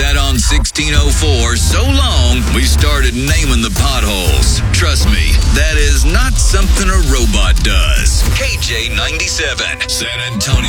sat on 1604 so long, we started naming the potholes. Trust me, that is not something a robot does. KJ97, San Antonio.